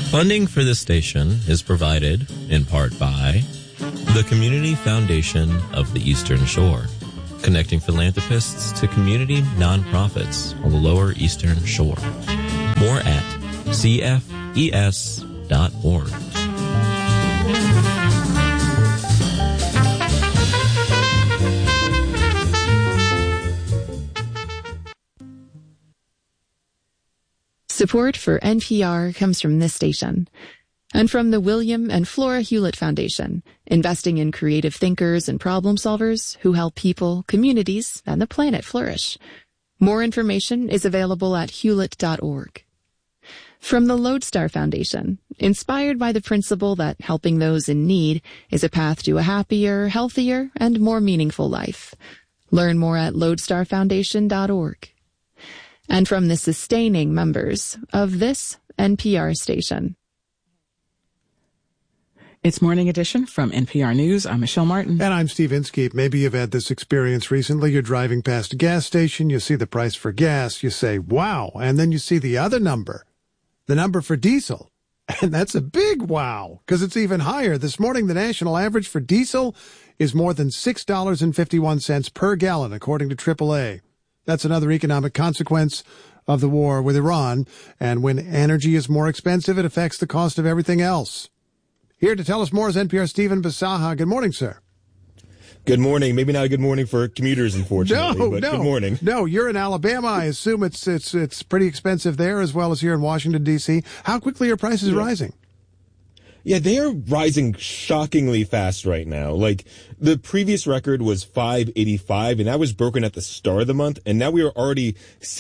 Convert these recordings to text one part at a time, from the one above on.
Funding for this station is provided, in part, by the Community Foundation of the Eastern Shore, connecting philanthropists to community nonprofits on the Lower Eastern Shore. More at cfes.org. Support for NPR comes from this station and from the William and Flora Hewlett Foundation, investing in creative thinkers and problem solvers who help people, communities, and the planet flourish. More information is available at hewlett.org. From the Lodestar Foundation, inspired by the principle that helping those in need is a path to a happier, healthier, and more meaningful life. Learn more at lodestarfoundation.org. And from the sustaining members of this NPR station. It's Morning Edition from NPR News. I'm Michelle Martin. And I'm Steve Inskeep. Maybe you've had this experience recently. You're driving past a gas station, you see the price for gas, you say, wow, and then you see the other number, the number for diesel. And that's a big wow, because it's even higher. This morning, the national average for diesel is more than $6.51 per gallon, according to AAA. That's another economic consequence of the war with Iran. And when energy is more expensive, it affects the cost of everything else. Here to tell us more is NPR Stephen Bisaha. Good morning, sir. Good morning. Maybe not a good morning for commuters, unfortunately, good morning. No, you're in Alabama. I assume it's pretty expensive there as well as here in Washington, D.C. How quickly are prices rising? Yeah, they are rising shockingly fast right now. Like, the previous record was $5.85, and that was broken at the start of the month, and now we are already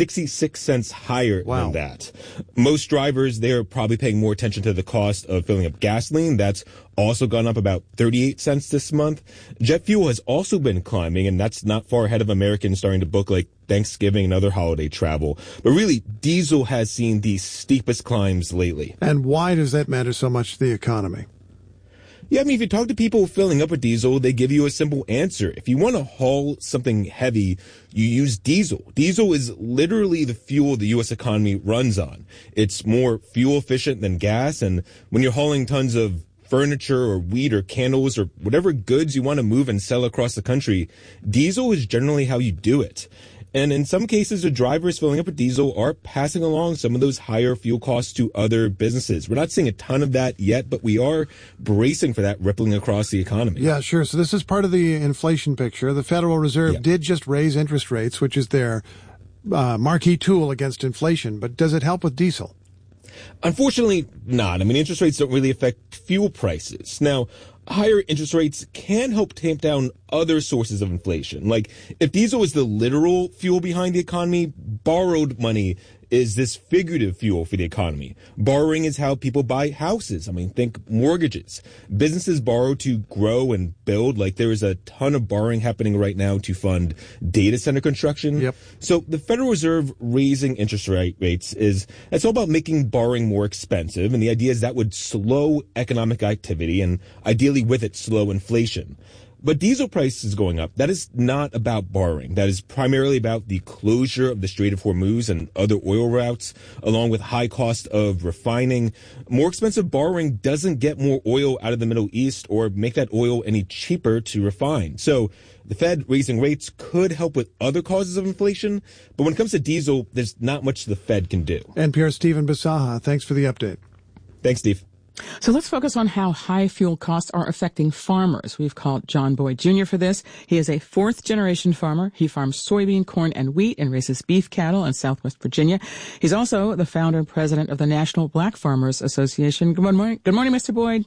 66 cents higher than that. Most drivers, they're probably paying more attention to the cost of filling up gasoline. That's also gone up about 38 cents this month. Jet fuel has also been climbing, and that's not far ahead of Americans starting to book, like, Thanksgiving and other holiday travel. But really, diesel has seen the steepest climbs lately. And why does that matter so much to the economy? Yeah, I mean, if you talk to people filling up with diesel, they give you a simple answer. If you want to haul something heavy, you use diesel. Diesel is literally the fuel the U.S. economy runs on. It's more fuel efficient than gas, and when you're hauling tons of furniture or wheat or candles or whatever goods you want to move and sell across the country, diesel is generally how you do it. And in some cases, the drivers filling up with diesel are passing along some of those higher fuel costs to other businesses. We're not seeing a ton of that yet, but we are bracing for that rippling across the economy. Yeah, sure. So this is part of the inflation picture. The Federal Reserve did just raise interest rates, which is their marquee tool against inflation. But does it help with diesel? Unfortunately, not. I mean, interest rates don't really affect fuel prices. Now, higher interest rates can help tamp down other sources of inflation. Like, if diesel is the literal fuel behind the economy, borrowed money is this figurative fuel for the economy. Borrowing is how people buy houses. I mean, think mortgages. Businesses borrow to grow and build. Like, there is a ton of borrowing happening right now to fund data center construction. Yep. So the Federal Reserve raising interest rates it's all about making borrowing more expensive. And the idea is that would slow economic activity and ideally with it slow inflation. But diesel prices going up, that is not about borrowing. That is primarily about the closure of the Strait of Hormuz and other oil routes, along with high cost of refining. More expensive borrowing doesn't get more oil out of the Middle East or make that oil any cheaper to refine. So the Fed raising rates could help with other causes of inflation. But when it comes to diesel, there's not much the Fed can do. NPR Stephen Bisaha, thanks for the update. Thanks, Steve. So let's focus on how high fuel costs are affecting farmers. We've called John Boyd Jr. for this. He is a fourth-generation farmer. He farms soybean, corn, and wheat and raises beef cattle in Southwest Virginia. He's also the founder and president of the National Black Farmers Association. Good morning. Good morning, Mr. Boyd.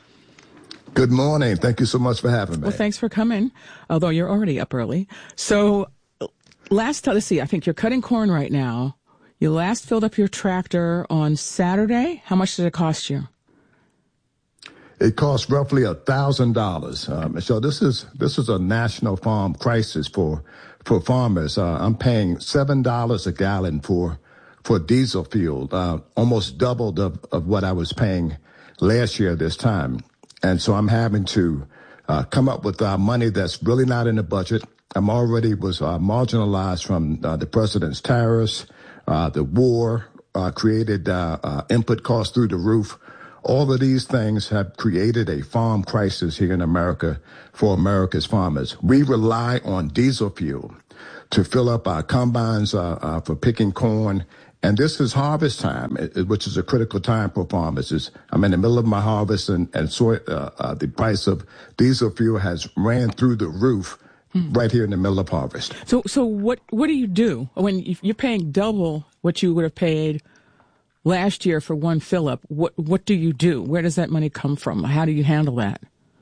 Good morning. Thank you so much for having me. Well, thanks for coming, although you're already up early. So let's see, I think you're cutting corn right now. You last filled up your tractor on Saturday. How much did it cost you? It costs roughly $1,000. So this is a national farm crisis for farmers. I'm paying $7 a gallon for diesel fuel, almost doubled of what I was paying last year this time. And so I'm having to come up with money that's really not in the budget. I'm already was marginalized from the president's tariffs, the war, created input costs through the roof. All of these things have created a farm crisis here in America for America's farmers. We rely on diesel fuel to fill up our combines for picking corn. And this is harvest time, which is a critical time for farmers. I'm in the middle of my harvest, and the price of diesel fuel has ran through the roof right here in the middle of harvest. So what do you do when you're paying double what you would have paid last year for one fill-up? What do you do? Where does that money come from? How do you handle that?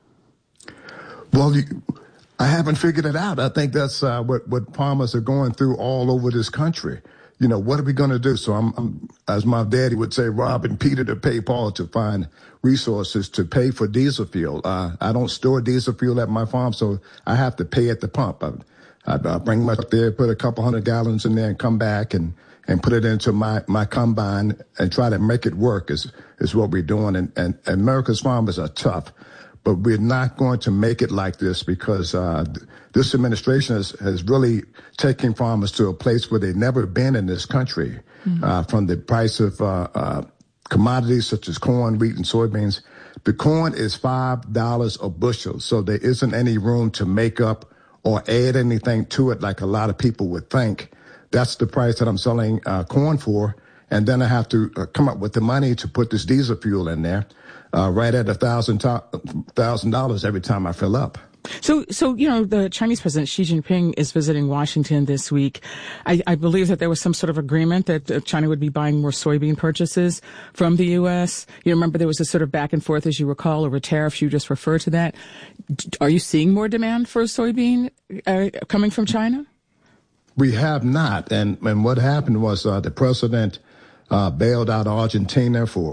Well, I haven't figured it out. I think that's what farmers are going through all over this country. You know, what are we going to do? So I'm, as my daddy would say, robbing Peter to pay Paul to find resources to pay for diesel fuel. I don't store diesel fuel at my farm, so I have to pay at the pump. I bring my up there, put a couple 100 gallons in there, and come back and put it into my combine and try to make it work is what we're doing. And America's farmers are tough, but we're not going to make it like this because this administration has really taken farmers to a place where they've never been in this country. From the price of commodities such as corn, wheat, and soybeans. The corn is $5 a bushel, so there isn't any room to make up or add anything to it like a lot of people would think. That's the price that I'm selling corn for, and then I have to come up with the money to put this diesel fuel in there, right at $1,000 every time I fill up. So, you know, the Chinese President Xi Jinping is visiting Washington this week. I believe that there was some sort of agreement that China would be buying more soybean purchases from the U.S. You remember there was a sort of back and forth, as you recall, over tariffs. You just referred to that. Are you seeing more demand for soybean coming from China? We have not. And what happened was the president bailed out Argentina for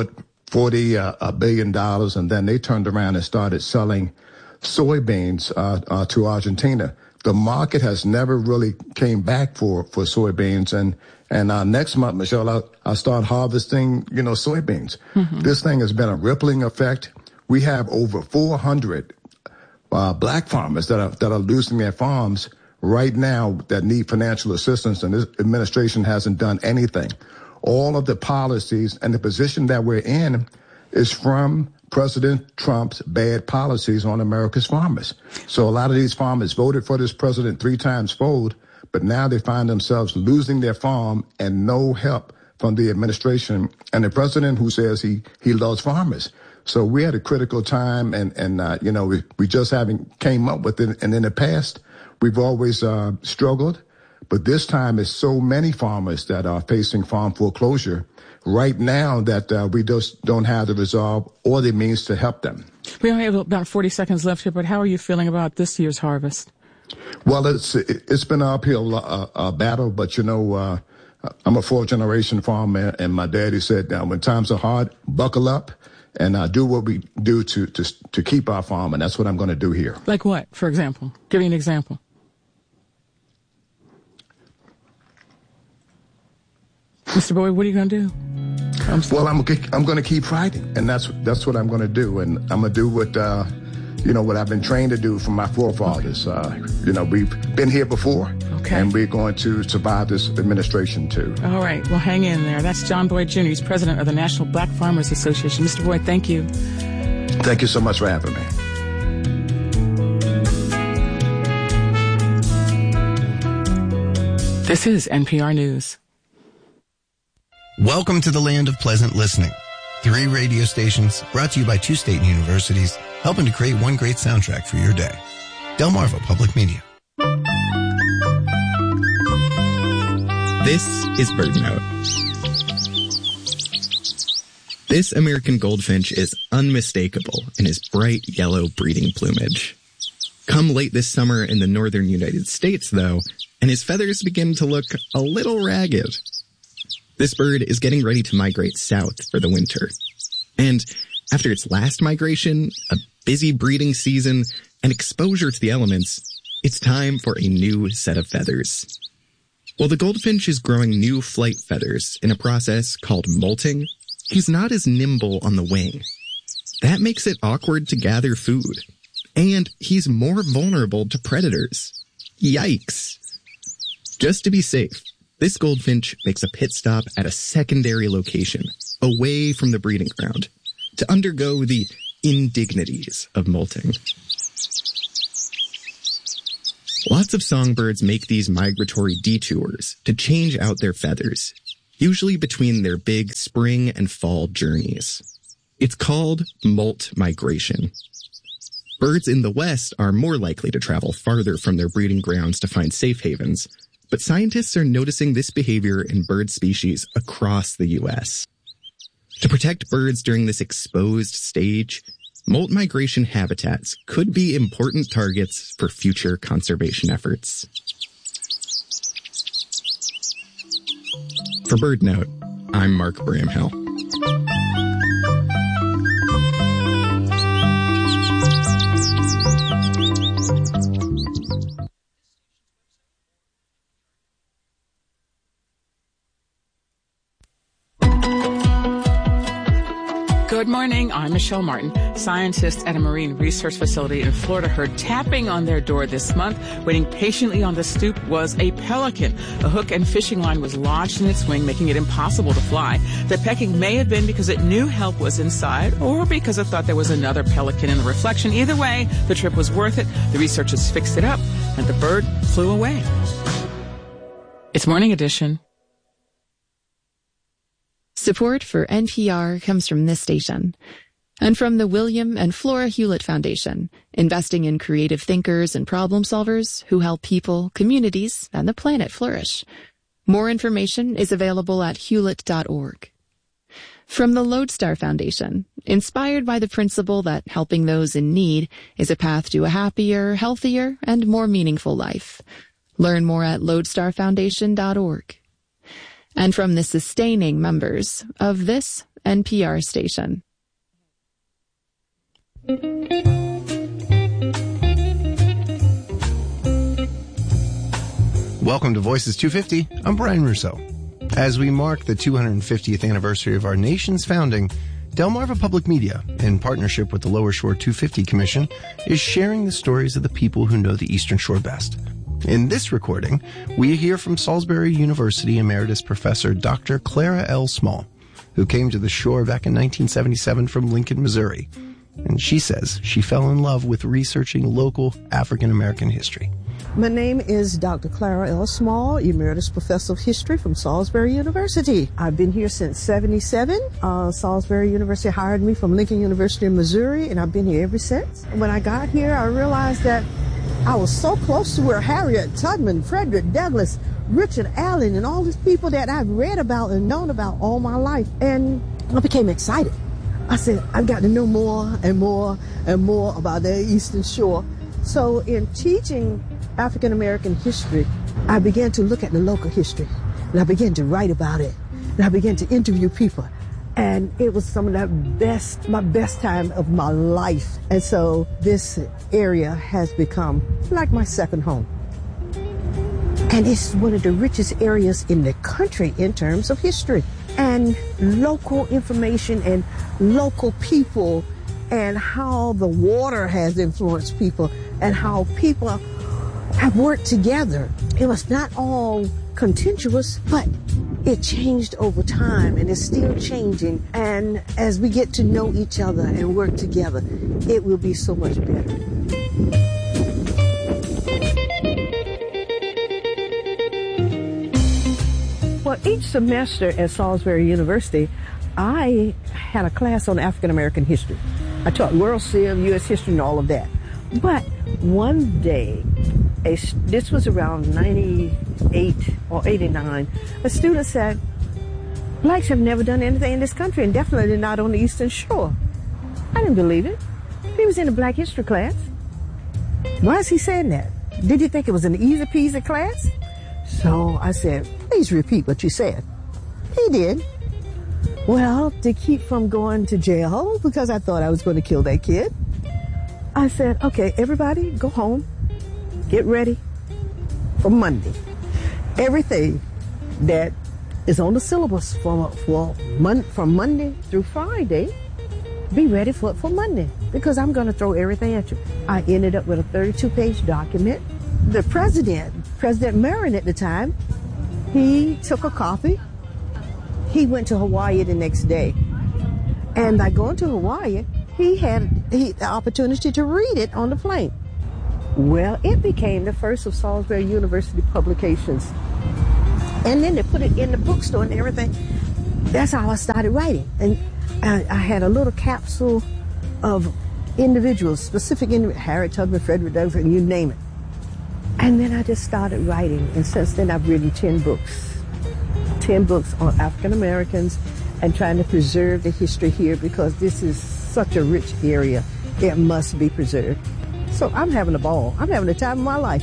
$40 billion, and then they turned around and started selling soybeans to Argentina. The market has never really came back for soybeans, and next month, Michelle, I'll start harvesting, soybeans. This thing has been a rippling effect. We have over 400 black farmers that are losing their farms right now that need financial assistance, and this administration hasn't done anything. All of the policies and the position that we're in is from President Trump's bad policies on America's farmers. So a lot of these farmers voted for this president 3 times fold, but now they find themselves losing their farm and no help from the administration and the president who says he loves farmers. So we're at a critical time, and we just haven't came up with it. And in the past, we've always struggled, but this time it's so many farmers that are facing farm foreclosure right now that we just don't have the resolve or the means to help them. We only have about 40 seconds left here, but how are you feeling about this year's harvest? Well, it's been an uphill battle, but I'm a 4th-generation farmer, and my daddy said, when times are hard, buckle up and do what we do to keep our farm, and that's what I'm going to do here. Like what, for example? Give me an example. Mr. Boyd, what are you going to do? Well, I'm going to keep fighting, and that's what I'm going to do, and I'm going to do what what I've been trained to do from my forefathers. We've been here before, and we're going to survive this administration too. All right, well, hang in there. That's John Boyd Jr. He's president of the National Black Farmers Association. Mr. Boyd, thank you. Thank you so much for having me. This is NPR News. Welcome to the land of pleasant listening. 3 radio stations brought to you by 2 state universities, helping to create one great soundtrack for your day. Delmarva Public Media. This is BirdNote. This American goldfinch is unmistakable in his bright yellow breeding plumage. Come late this summer in the northern United States, though, and his feathers begin to look a little ragged. This bird is getting ready to migrate south for the winter. And after its last migration, a busy breeding season, and exposure to the elements, it's time for a new set of feathers. While the goldfinch is growing new flight feathers in a process called molting, he's not as nimble on the wing. That makes it awkward to gather food. And he's more vulnerable to predators. Yikes. Just to be safe, This goldfinch makes a pit stop at a secondary location, away from the breeding ground, to undergo the indignities of molting. Lots of songbirds make these migratory detours to change out their feathers, usually between their big spring and fall journeys. It's called molt migration. Birds in the West are more likely to travel farther from their breeding grounds to find safe havens, but scientists are noticing this behavior in bird species across the U.S. To protect birds during this exposed stage, molt migration habitats could be important targets for future conservation efforts. For BirdNote, I'm Mark Bramhill. Good morning. I'm Michelle Martin. Scientists at a marine research facility in Florida heard tapping on their door this month. Waiting patiently on the stoop was a pelican. A hook and fishing line was lodged in its wing, making it impossible to fly. The pecking may have been because it knew help was inside or because it thought there was another pelican in the reflection. Either way, the trip was worth it. The researchers fixed it up, and the bird flew away. It's Morning Edition. Support for NPR comes from this station and from the William and Flora Hewlett Foundation, investing in creative thinkers and problem solvers who help people, communities, and the planet flourish. More information is available at hewlett.org. From the Lodestar Foundation, inspired by the principle that helping those in need is a path to a happier, healthier, and more meaningful life. Learn more at lodestarfoundation.org. And from the sustaining members of this NPR station. Welcome to Voices 250. I'm Brian Russo. As we mark the 250th anniversary of our nation's founding, Delmarva Public Media, in partnership with the Lower Shore 250 Commission, is sharing the stories of the people who know the Eastern Shore best. In this recording, we hear from Salisbury University Emeritus Professor Dr. Clara L. Small, who came to the shore back in 1977 from Lincoln, Missouri. And she says she fell in love with researching local African-American history. My name is Dr. Clara L. Small, Emeritus Professor of History from Salisbury University. I've been here since '77. Salisbury University hired me from Lincoln University in Missouri, and I've been here ever since. When I got here, I realized that I was so close to where Harriet Tubman, Frederick Douglass, Richard Allen, and all these people that I've read about and known about all my life. And I became excited. I said, I've got to know more and more and more about the Eastern Shore. So in teaching African American history, I began to look at the local history, and I began to write about it, and I began to interview people. And it was some of my best time of my life. And so this area has become like my second home. And it's one of the richest areas in the country in terms of history and local information and local people and how the water has influenced people and how people have worked together. It was not all contentious, but it changed over time and it's still changing. And as we get to know each other and work together, it will be so much better. Well, each semester at Salisbury University, I had a class on African American history. I taught World Civ, U.S. history, and all of that. But one day, this was around 98 or 89, a student said, blacks have never done anything in this country and definitely not on the Eastern Shore. I didn't believe it. He was in a black history class. Why is he saying that? Did you think it was an easy peasy class? So I said, please repeat what you said. He did. Well, to keep from going to jail, because I thought I was going to kill that kid, I said, okay, everybody go home. Get ready for Monday. Everything that is on the syllabus from Monday through Friday, be ready for Monday, because I'm going to throw everything at you. I ended up with a 32-page document. The President Marin at the time, He took a copy. He went to Hawaii the next day. And by going to Hawaii, he had the opportunity to read it on the plane. Well, it became the first of Salisbury University publications. And then they put it in the bookstore and everything. That's how I started writing. And I had a little capsule of individuals, specific individuals, Harriet Tubman, Frederick Douglass, you name it. And then I just started writing. And since then, I've written 10 books. 10 books on African Americans and trying to preserve the history here because this is such a rich area. It must be preserved. So I'm having a ball. I'm having the time of my life.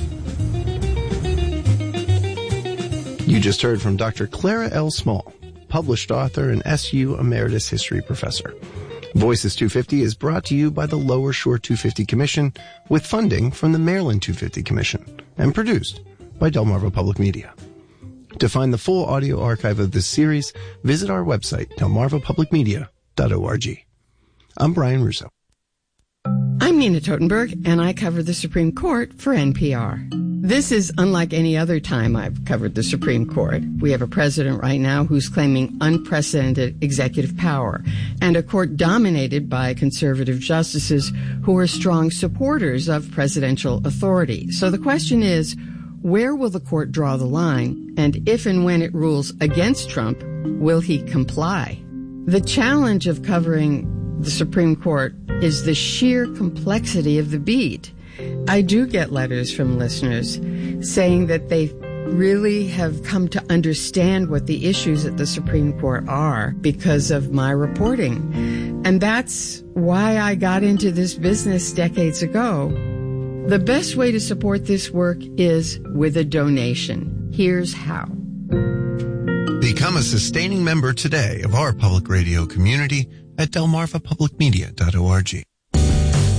You just heard from Dr. Clara L. Small, published author and SU Emeritus History Professor. Voices 250 is brought to you by the Lower Shore 250 Commission with funding from the Maryland 250 Commission and produced by Delmarva Public Media. To find the full audio archive of this series, visit our website, delmarvapublicmedia.org. I'm Brian Russo. I'm Nina Totenberg, and I cover the Supreme Court for NPR. This is unlike any other time I've covered the Supreme Court. We have a president right now who's claiming unprecedented executive power, and a court dominated by conservative justices who are strong supporters of presidential authority. So the question is, where will the court draw the line? And if and when it rules against Trump, will he comply? The challenge of covering the Supreme Court is the sheer complexity of the beat. I do get letters from listeners saying that they really have come to understand what the issues at the Supreme Court are because of my reporting. And that's why I got into this business decades ago. The best way to support this work is with a donation. Here's how. Become a sustaining member today of our public radio community at delmarvapublicmedia.org.